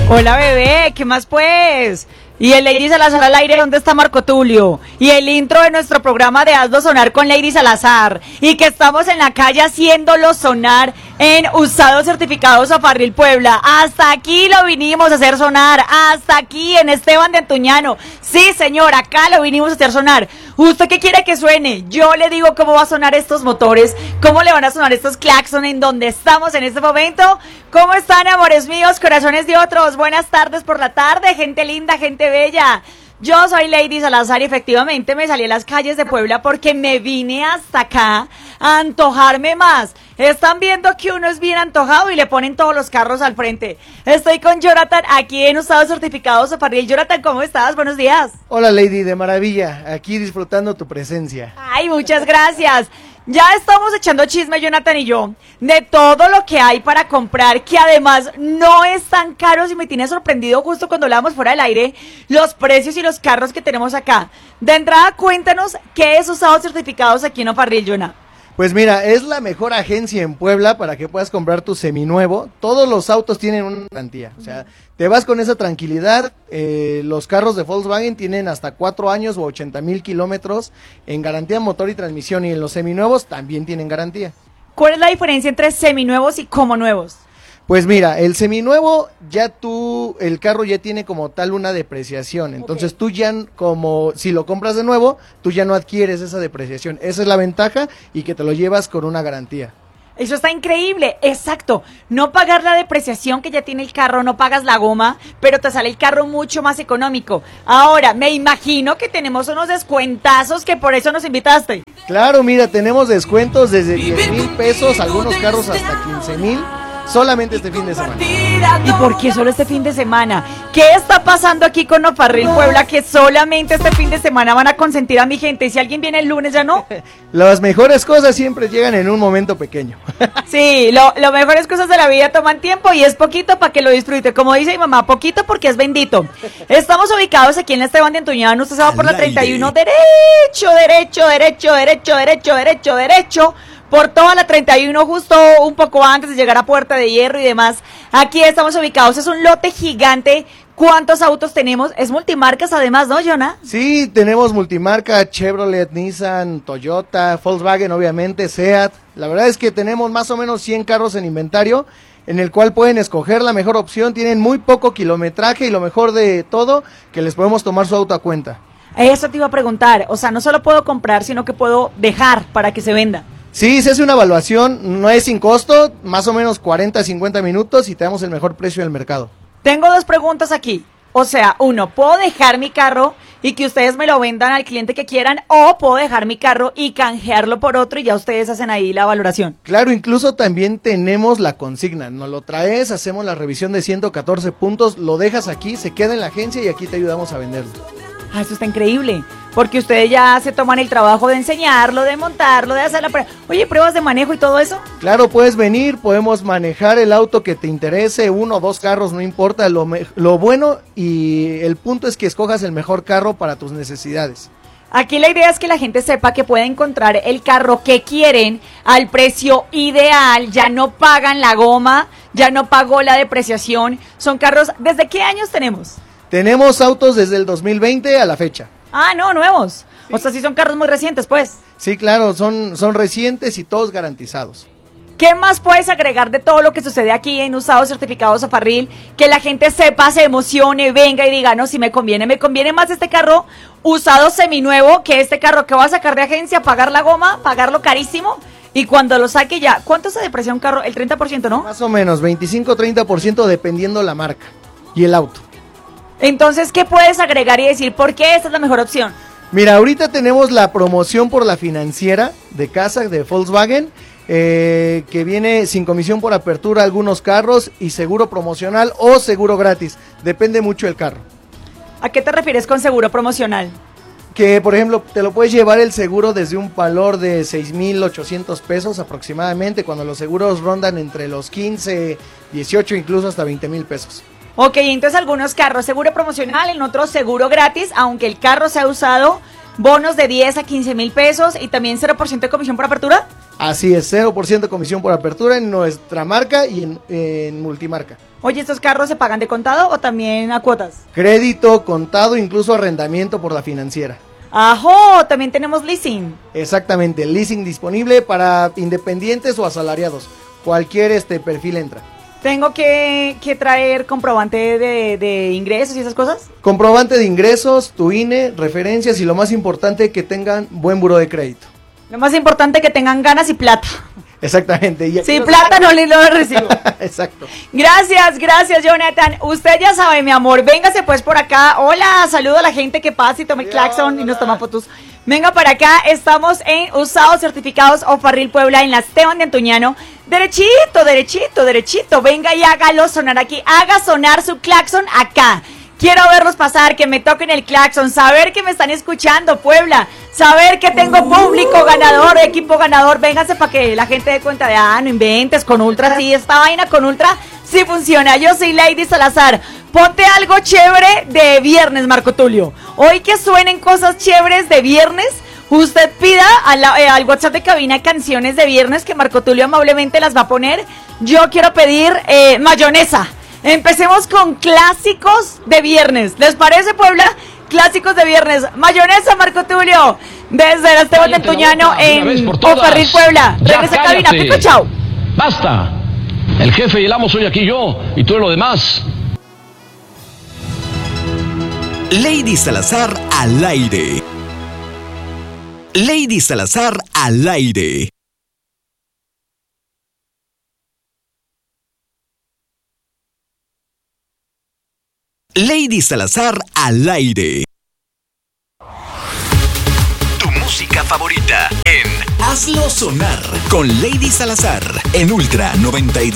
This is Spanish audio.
Hola bebé, ¿qué más pues? Y el Lady Salazar al aire, ¿dónde está Marco Tulio? Y el intro de nuestro programa de Hazlo Sonar con Lady Salazar. Y que estamos en la calle haciéndolo sonar en Usados Certificados Zafarril Puebla. Hasta aquí lo vinimos a hacer sonar. Hasta aquí en Esteban de Antuñano. Sí, señor, acá lo vinimos a hacer sonar. ¿Usted qué quiere que suene? Yo le digo cómo va a sonar estos motores, cómo le van a sonar estos claxon en donde estamos en este momento. ¿Cómo están, amores míos, corazones de otros? Buenas tardes por la tarde, gente linda, gente bella. Yo soy Lady Salazar y efectivamente me salí a las calles de Puebla porque me vine hasta acá a antojarme más. Están viendo que uno es bien antojado y le ponen todos los carros al frente. Estoy con Jonathan aquí en Usados Certificados Zafarril. Jonathan, ¿cómo estás? Buenos días. Hola Lady, de maravilla, aquí disfrutando tu presencia. Ay, muchas gracias. Ya estamos echando chisme, Jonathan y yo, de todo lo que hay para comprar, que además no es tan caro. Y me tiene sorprendido justo cuando hablábamos fuera del aire, los precios y los carros que tenemos acá. De entrada, cuéntanos qué es Usados Certificados aquí en Zafarril, Jonathan. Pues mira, es la mejor agencia en Puebla para que puedas comprar tu seminuevo. Todos los autos tienen una garantía, o sea, te vas con esa tranquilidad. Los carros de Volkswagen tienen hasta 4 años o 80,000 kilómetros en garantía motor y transmisión, y en los seminuevos también tienen garantía. ¿Cuál es la diferencia entre seminuevos y como nuevos? Pues mira, el seminuevo el carro ya tiene como tal una depreciación, entonces okay, tú ya, como si lo compras de nuevo, tú ya no adquieres esa depreciación. Esa es la ventaja, y que te lo llevas con una garantía. Eso está increíble, exacto. No pagar la depreciación que ya tiene el carro, no pagas la goma, pero te sale el carro mucho más económico. Ahora, me imagino que tenemos unos descuentazos, que por eso nos invitaste. Claro, mira, tenemos descuentos desde 10,000 pesos, algunos carros hasta 15,000. Solamente este fin de semana. ¿Y por qué solo este fin de semana? ¿Qué está pasando aquí con Zafarril Puebla que solamente este fin de semana van a consentir a mi gente? Y si alguien viene el lunes, ¿ya no? Las mejores cosas siempre llegan en un momento pequeño. Sí, lo mejores cosas de la vida toman tiempo y es poquito para que lo disfrute. Como dice mi mamá, poquito porque es bendito. Estamos ubicados aquí en la Esteban de Antuñano. Usted se va por la 31 derecho. Por toda la 31, justo un poco antes de llegar a Puerta de Hierro y demás. Aquí estamos ubicados, es un lote gigante. ¿Cuántos autos tenemos? Es multimarcas además, ¿no, Jonah? Sí, tenemos multimarca, Chevrolet, Nissan, Toyota, Volkswagen, obviamente, Seat. La verdad es que tenemos más o menos 100 carros en inventario, en el cual pueden escoger la mejor opción. Tienen muy poco kilometraje y lo mejor de todo, que les podemos tomar su auto a cuenta. Eso te iba a preguntar, o sea, no solo puedo comprar, sino que puedo dejar para que se venda. Sí, se hace una evaluación, no es sin costo, más o menos 40, 50 minutos y te damos el mejor precio del mercado. Tengo dos preguntas aquí. O sea, uno, ¿puedo dejar mi carro y que ustedes me lo vendan al cliente que quieran? ¿O puedo dejar mi carro y canjearlo por otro y ya ustedes hacen ahí la valoración? Claro, incluso también tenemos la consigna. Nos lo traes, hacemos la revisión de 114 puntos, lo dejas aquí, se queda en la agencia y aquí te ayudamos a venderlo. Ah, eso está increíble, porque ustedes ya se toman el trabajo de enseñarlo, de montarlo, de hacer la prueba. Oye, ¿pruebas de manejo y todo eso? Claro, puedes venir, podemos manejar el auto que te interese, 1 o 2 carros, no importa. Lo bueno y el punto es que escojas el mejor carro para tus necesidades. Aquí la idea es que la gente sepa que puede encontrar el carro que quieren al precio ideal, ya no pagan la goma, ya no pagó la depreciación. Son carros, ¿desde qué años tenemos? Tenemos autos desde el 2020 a la fecha. Ah, no, nuevos. Sí. O sea, sí son carros muy recientes, pues. Sí, claro, son recientes y todos garantizados. ¿Qué más puedes agregar de todo lo que sucede aquí en Usados Certificados Zafarril? Que la gente sepa, se emocione, venga y diga, no, si me conviene más este carro usado seminuevo que este carro que voy a sacar de agencia, pagar la goma, pagarlo carísimo. Y cuando lo saque ya, ¿cuánto se deprecia un carro? El 30%, ¿no? Más o menos, 25-30% dependiendo la marca y el auto. Entonces, ¿qué puedes agregar y decir por qué esta es la mejor opción? Mira, ahorita tenemos la promoción por la financiera de casa de Volkswagen, que viene sin comisión por apertura algunos carros y seguro promocional o seguro gratis. Depende mucho del carro. ¿A qué te refieres con seguro promocional? Que, por ejemplo, te lo puedes llevar el seguro desde un valor de 6,800 pesos aproximadamente, cuando los seguros rondan entre los 15, 18, incluso hasta 20,000 pesos. Ok, entonces algunos carros seguro promocional, en otros seguro gratis, aunque el carro sea usado, bonos de 10 a 15,000 pesos y también 0% de comisión por apertura. Así es, 0% comisión por apertura en nuestra marca y en multimarca. Oye, ¿estos carros se pagan de contado o también a cuotas? Crédito, contado, incluso arrendamiento por la financiera. ¡Ajo! También tenemos leasing. Exactamente, leasing disponible para independientes o asalariados. Cualquier perfil entra. ¿Tengo que traer comprobante de ingresos y esas cosas? Comprobante de ingresos, tu INE, referencias y lo más importante, que tengan buen buró de crédito. Lo más importante, que tengan ganas y plata. Exactamente. Si plata no lo recibo. Exacto. Gracias, Jonathan. Usted ya sabe, mi amor, véngase pues por acá. Hola, saludo a la gente que pasa y toma el claxon y nos toma fotos. Venga para acá, estamos en Usados Certificados Ofarril Puebla, en la Esteban de Antuñano. Derechito. Venga y hágalo sonar aquí. Haga sonar su claxon acá. Quiero verlos pasar, que me toquen el claxon, saber que me están escuchando, Puebla, saber que tengo público ganador, equipo ganador. Vénganse para que la gente dé cuenta de, no inventes, con Ultra, sí, esta vaina con Ultra sí funciona. Yo soy Lady Salazar. Ponte algo chévere de viernes, Marco Tulio. Hoy que suenen cosas chéveres de viernes, usted pida al WhatsApp de cabina canciones de viernes que Marco Tulio amablemente las va a poner. Yo quiero pedir mayonesa. Empecemos con clásicos de viernes. ¿Les parece, Puebla? Clásicos de viernes. Mayonesa, Marco Tulio. Desde la Esteban de Antuñano en Ofarril, Puebla. Regresa a cabina. Pico, chao. Basta. El jefe y el amo soy aquí yo y tú lo demás. Lady Salazar al aire. Lady Salazar al aire. Lady Salazar al aire. Tu música favorita en Hazlo Sonar con Lady Salazar en Ultra 92.